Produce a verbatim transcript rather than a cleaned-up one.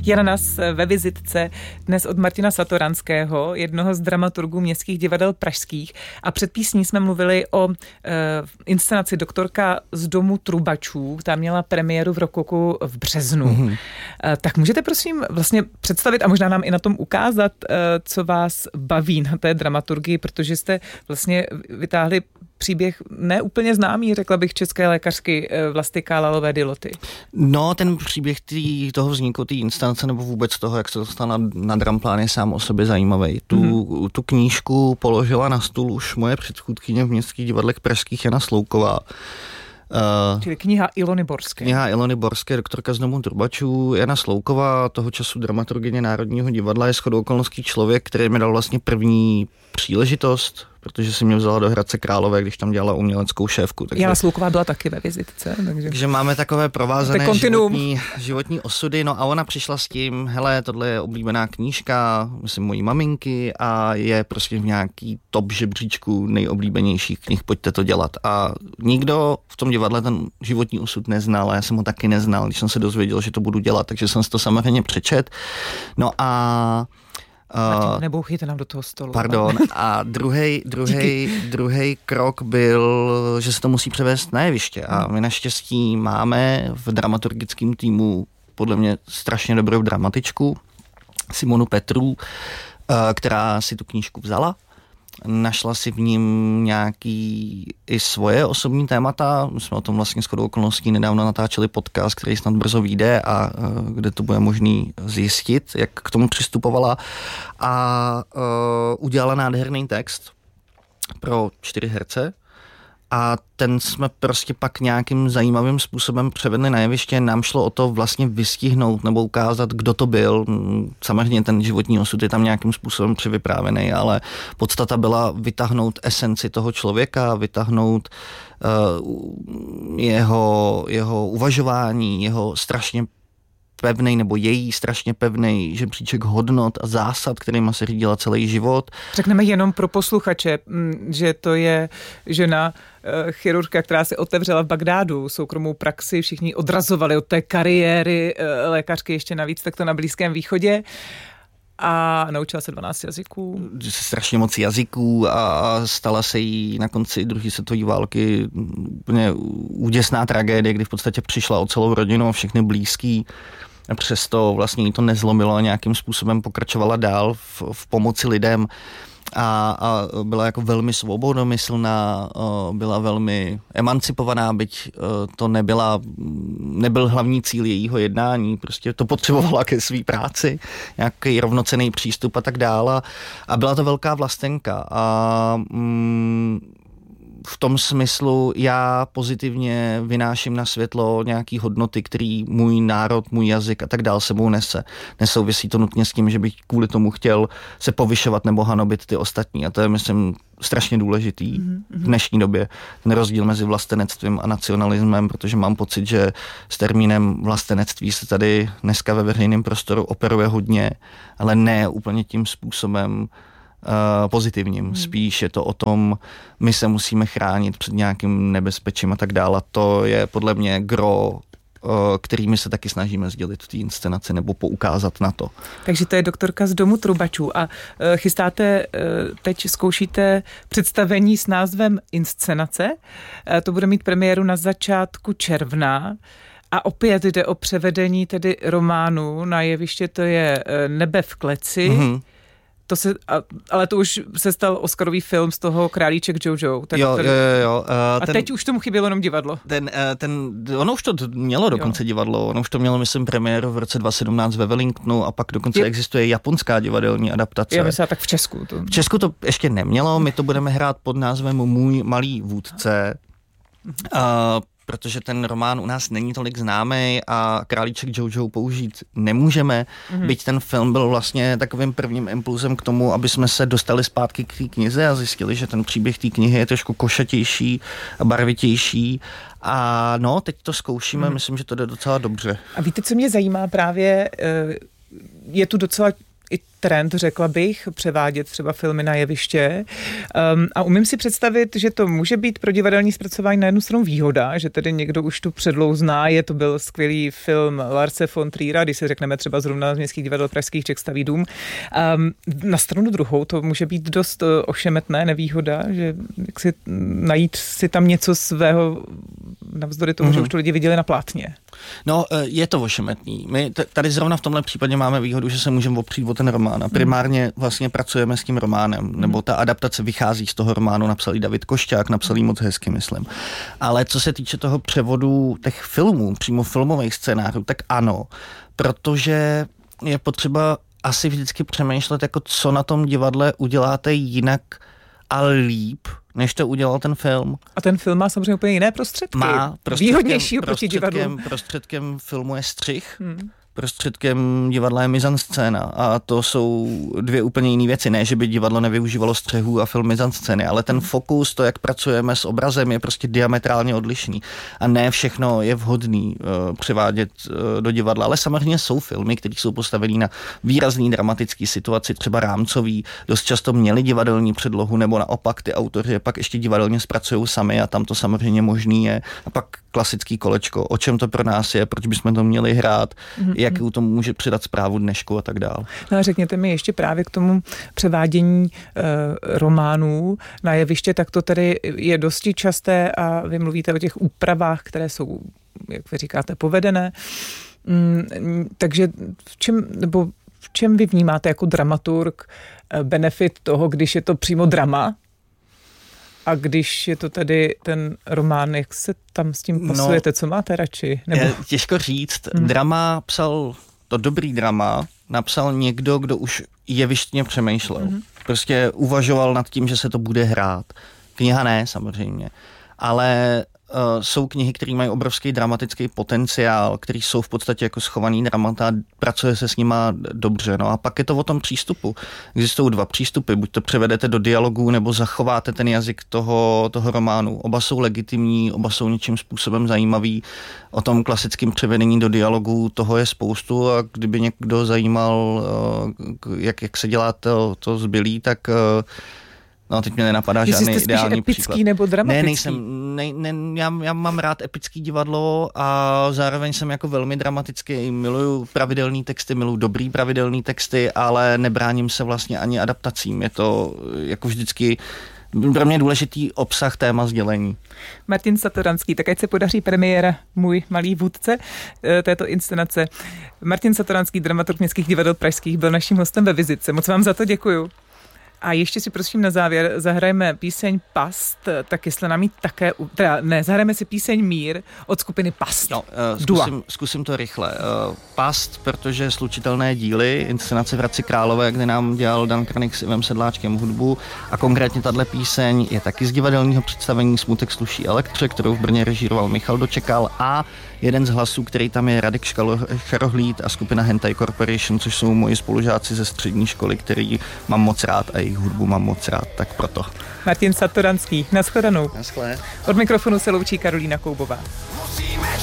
Je na nás ve vizitce dnes od Martina Satoranského, jednoho z dramaturgů městských divadel pražských. A před písní jsme mluvili o e, inscenaci Doktorka z domu trubačů. Ta měla premiéru v Rokoku v březnu. Mm-hmm. E, tak můžete prosím vlastně představit a možná nám i na tom ukázat, e, co vás baví na té dramaturgii, protože jste vlastně vytáhli příběh neúplně známý, řekla bych, české lékařky Vlasty Kálalové Diloty. No, ten příběh tý, toho vzniku té instalace nebo vůbec toho, jak se dostal na, na dramplán, je sám o sobě zajímavý. Tu, mm-hmm. tu knížku položila na stůl už moje předchůdkyně v městských divadlech pražských Jana Slouková. Uh, Čili kniha Ilony Borské. Kniha Ilony Borské, Doktorka z domu trubačů. Jana Slouková, toho času dramaturgyně Národního divadla, je shodou okolností člověk, který mi dal vlastně první příležitost, protože si mě vzala do Hradce Králové, když tam dělala uměleckou šéfku. Takže, Jana Slouková byla taky ve vizitce. Takže, takže máme takové provázané životní, životní osudy. No a ona přišla s tím, hele, tohle je oblíbená knížka, myslím, mojí maminky a je prostě v nějaký top žebříčku nejoblíbenějších knih, pojďte to dělat. A nikdo v tom divadle ten životní osud neznal a já jsem ho taky neznal, když jsem se dozvěděl, že to budu dělat, takže jsem si to samozřejmě přečet. No a Martin, nebouchejte nám do toho stolu. Pardon. A druhý druhý druhý krok byl, že se to musí převést na jeviště. A my naštěstí máme v dramaturgickém týmu podle mě strašně dobrou dramatičku, Simonu Petru, která si tu knížku vzala. Našla si v ním nějaký i svoje osobní témata. My jsme o tom vlastně shodou okolností nedávno natáčeli podcast, který snad brzo vyjde a kde to bude možný zjistit, jak k tomu přistupovala. A uh, udělala nádherný text pro čtyři herce. A ten jsme prostě pak nějakým zajímavým způsobem převedli na jeviště. Nám šlo o to vlastně vystihnout nebo ukázat, kdo to byl. Samozřejmě ten životní osud je tam nějakým způsobem přivyprávěný, ale podstata byla vytáhnout esenci toho člověka, vytáhnout uh, jeho, jeho uvažování, jeho strašně pevnej nebo její strašně pevnej žebříček hodnot a zásad, kterýma se řídila celý život. Řekneme jenom pro posluchače, že to je žena chirurgka, která se otevřela v Bagdádu, soukromou praxi, všichni odrazovali od té kariéry lékařky ještě navíc takto na Blízkém východě. A naučila se dvanáct jazyků. Strašně moc jazyků a stala se jí na konci druhé světové války úplně úděsná tragédie, kdy v podstatě přišla o celou rodinu a všechny blízký. A přesto vlastně jí to nezlomilo a nějakým způsobem pokračovala dál v, v pomoci lidem. A, a byla jako velmi svobodomyslná, byla velmi emancipovaná, byť to nebyla, nebyl hlavní cíl jejího jednání, prostě to potřebovala ke své práci, nějaký rovnocenný přístup a tak dále. A byla to velká vlastenka a mm, v tom smyslu já pozitivně vynáším na světlo nějaký hodnoty, který můj národ, můj jazyk a tak dál sebou nese. Nesouvisí to nutně s tím, že bych kvůli tomu chtěl se povyšovat nebo hanobit ty ostatní. A to je, myslím, strašně důležitý mm-hmm. v dnešní době. Ten rozdíl mezi vlastenectvím a nacionalismem, protože mám pocit, že s termínem vlastenectví se tady dneska ve veřejném prostoru operuje hodně, ale ne úplně tím způsobem Uh, pozitivním. Hmm. Spíš je to o tom, my se musíme chránit před nějakým nebezpečím a tak dále. To je podle mě gro, uh, kterými se taky snažíme sdělit v té inscenaci nebo poukázat na to. Takže to je Doktorka z domu trubačů a uh, chystáte, uh, teď zkoušíte představení s názvem Inscenace. Uh, to bude mít premiéru na začátku června. A opět jde o převedení tedy románu na jeviště, to je uh, Nebe v kleci. Hmm. To se, ale to už se stal Oscarový film z toho Králíček Jojo. Tak jo, tady, jo, jo. Uh, a ten, teď už tomu chybělo jenom divadlo. Ten, uh, ten, ono už to mělo dokonce jo. divadlo. Ono už to mělo, myslím, premiéru v roce dva tisíce sedmnáct ve Wellingtonu a pak dokonce je, existuje japonská divadelní adaptace. Já myslím, tak v Česku. To... V Česku to ještě nemělo. My to budeme hrát pod názvem Můj malý vůdce. Uh, protože ten román u nás není tolik známý a Králíček Jojo použít nemůžeme, mm-hmm. byť ten film byl vlastně takovým prvním impulzem k tomu, aby jsme se dostali zpátky k té knize a zjistili, že ten příběh té knihy je trošku košatější a barvitější. A no, teď to zkoušíme, mm-hmm. myslím, že to jde docela dobře. A víte, co mě zajímá právě, je tu docela i trend, řekla bych, převádět třeba filmy na jeviště. Um, a umím si představit, že to může být pro divadelní zpracování na jednu stranu výhoda, že tedy někdo už tu předlohu zná, je to byl skvělý film Larse von Triera, když se řekneme třeba zrovna z Městských divadel pražských Čech staví dům. Um, na stranu druhou to může být dost uh, ošemetné, nevýhoda, že jak si najít si tam něco svého navzdory tomu, mm-hmm. že už to lidi viděli na plátně. No, je to ošemetný. My t- tady zrovna v tomhle případě máme výhodu, že se můžeme opřít o ten román a primárně vlastně pracujeme s tím románem, nebo ta adaptace vychází z toho románu, napsal i David Košťák, napsal jí moc hezky, myslím. Ale co se týče toho převodu těch filmů, přímo filmových scénářů, tak ano, protože je potřeba asi vždycky přemýšlet, jako co na tom divadle uděláte jinak a líp, než to udělal ten film. A ten film má samozřejmě úplně jiné prostředky. Má výhodnější oproti divadlu. Prostředkem filmu je střih, hmm. prostředkem divadla je mizanscéna a to jsou dvě úplně jiné věci. Ne, že by divadlo nevyužívalo střehů a film mizanscény, ale ten fokus, to, jak pracujeme s obrazem, je prostě diametrálně odlišný. A ne všechno je vhodný uh, převádět uh, do divadla, ale samozřejmě jsou filmy, které jsou postavený na výrazný dramatický situaci, třeba rámcový, dost často měli divadelní předlohu, nebo naopak ty autoři je pak ještě divadelně zpracují sami a tam to samozřejmě možný je. A pak klasický kolečko, o čem to pro nás je, proč bychom to měli hrát, mm-hmm. jakou to může přidat zprávu dnešku a tak dál. No a řekněte mi ještě právě k tomu převádění e, románů na jeviště, tak to tedy je dosti časté a vy mluvíte o těch úpravách, které jsou, jak vy říkáte, povedené. Mm, takže v čem, nebo v čem vy vnímáte jako dramaturg benefit toho, když je to přímo drama, a když je to tedy ten román, jak se tam s tím pasujete, no, co máte radši? Nebo... Je těžko říct. Hmm. Drama psal, to dobrý drama napsal někdo, kdo už jevištně přemýšlel. Hmm. Prostě uvažoval nad tím, že se to bude hrát. Kniha ne, samozřejmě. Ale uh, jsou knihy, které mají obrovský dramatický potenciál, který jsou v podstatě jako schovaný dramata a pracuje se s nima dobře. No a pak je to o tom přístupu. Existují dva přístupy, buď to převedete do dialogu, nebo zachováte ten jazyk toho, toho románu. Oba jsou legitimní, oba jsou něčím způsobem zajímavý. O tom klasickém převedení do dialogu toho je spoustu a kdyby někdo zajímal, uh, jak, jak se dělá to, to zbylý, tak... Uh, No, teď mě nenapadá Jestli žádný jste ideální epický příklad. Nebo dramatický? Ne, nejsem, ne, ne, já, já mám rád epický divadlo a zároveň jsem jako velmi dramatický. Miluju pravidelný texty, miluju dobrý pravidelný texty, ale nebráním se vlastně ani adaptacím. Je to jako vždycky pro mě důležitý obsah, téma, sdělení. Martin Satoranský, tak ať se podaří premiéra Můj malý vůdce této inscenace. Martin Satoranský, dramaturg Městských divadel pražských, byl naším hostem ve Vizitce. Moc vám za to děkuju. A ještě si prosím na závěr zahrajeme píseň Past, tak jestli nám jí také, teda ne, zahrajeme si píseň Mír od skupiny Past. Jo, uh, zkusím, zkusím to rychle. Uh, Past, protože slučitelné díly, inscenace v Hradci Králové, kde nám dělal Dan Kranik s Ivem Sedláčkem hudbu a konkrétně tahle píseň je taky z divadelního představení Smutek sluší elektře, kterou v Brně režíroval Michal Dočekal a jeden z hlasů, který tam je Radek Šarohlíd a skupina Hentai Corporation, což jsou moji spolužáci ze střední školy, který mám moc rád a jejich hudbu mám moc rád, tak proto. Martin Satoranský, nashledanou. Naschle. Od mikrofonu se loučí Karolína Koubová.